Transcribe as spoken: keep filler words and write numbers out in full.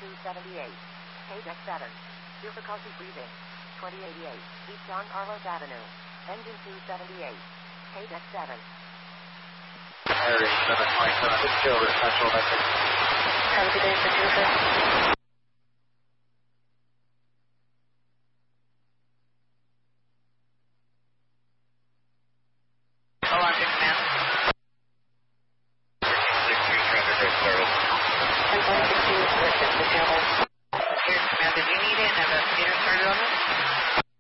two seventy-eight. K deck seven. Difficulty breathing. twenty eighty-eight. East Don Carlos Avenue. Engine two seventy-eight. K deck seven. Area seven twenty-seven, Fitzgerald, Central Vector. Have a good day, Patricia.